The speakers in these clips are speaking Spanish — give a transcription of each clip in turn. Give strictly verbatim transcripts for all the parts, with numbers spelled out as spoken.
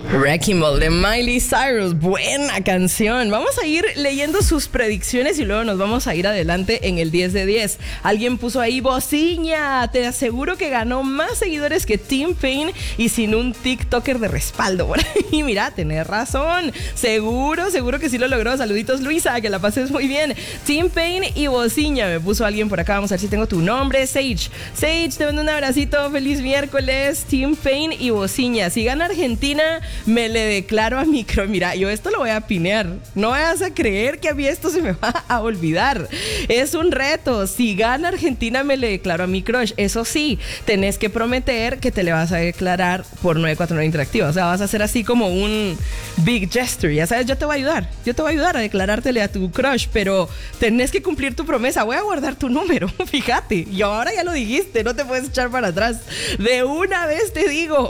Wrecking Ball de Miley Cyrus, buena canción. Vamos a ir leyendo sus predicciones y luego nos vamos a ir adelante en el diez de diez. Alguien puso ahí, Bociña, te aseguro que ganó más seguidores que Tim Paine y sin un TikToker de respaldo. Y mira, tenés razón, seguro, seguro que sí lo logró. Saluditos Luisa, que la pases muy bien. Tim Paine y Bociña, me puso alguien por acá, vamos a ver si tengo tu nombre. Sage, Sage, te mando un abracito, feliz miércoles. Tim Paine y Bociña, si gana Argentina, me le declaro a mi crush. Mira, yo esto lo voy a pinear. No vayas a creer que a mí esto se me va a olvidar. Es un reto. Si gana Argentina, me le declaro a mi crush. Eso sí, tenés que prometer que te le vas a declarar por nueve cuatro nueve Interactiva. O sea, vas a hacer así como un big gesture. Ya sabes, yo te voy a ayudar. Yo te voy a ayudar a declarártele a tu crush, pero tenés que cumplir tu promesa. Voy a guardar tu número. Fíjate. Y ahora ya lo dijiste. No te puedes echar para atrás. De una vez te digo.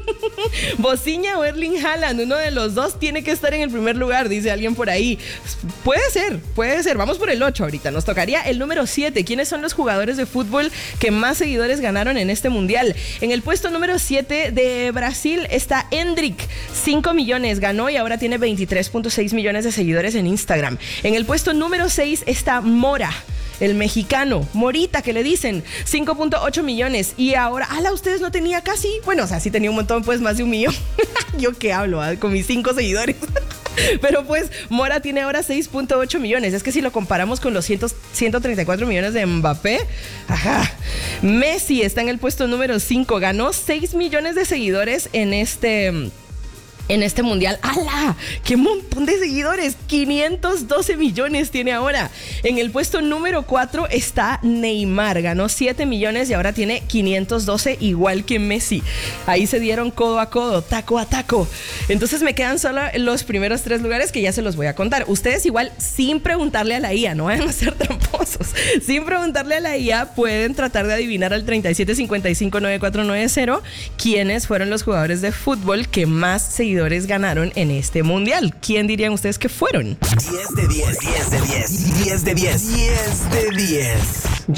Bociña o Erling Haaland, uno de los dos tiene que estar en el primer lugar, dice alguien por ahí. Puede ser, puede ser. Vamos por el ocho ahorita. Nos tocaría el número siete. ¿Quiénes son los jugadores de fútbol que más seguidores ganaron en este mundial? En el puesto número siete de Brasil está Endrick. cinco millones ganó y ahora tiene veintitrés punto seis millones de seguidores en Instagram. En el puesto número seis está Mora, el mexicano, Morita, que le dicen, cinco punto ocho millones. Y ahora, ala, ustedes no tenía casi, bueno, o sea, sí tenía un montón, pues más de un millón. Yo qué hablo, ¿eh? Con mis cinco seguidores. Pero pues Mora tiene ahora seis punto ocho millones. Es que si lo comparamos con los ciento treinta y cuatro millones de Mbappé, ajá. Messi está en el puesto número cinco, ganó seis millones de seguidores en este... En este mundial. ¡Hala! ¡Qué montón de seguidores! quinientos doce millones tiene ahora. En el puesto número cuatro está Neymar. Ganó siete millones y ahora tiene quinientos doce, igual que Messi. Ahí se dieron codo a codo, taco a taco. Entonces me quedan solo los primeros tres lugares que ya se los voy a contar. Ustedes igual, sin preguntarle a la I A, no vayan a ser tramposos. Sin preguntarle a la I A, pueden tratar de adivinar al treinta y siete cincuenta y cinco noventa y cuatro noventa quiénes fueron los jugadores de fútbol que más seguidores ganaron en este mundial. ¿Quién dirían ustedes que fueron? diez de diez, diez de diez, diez de diez, diez de diez.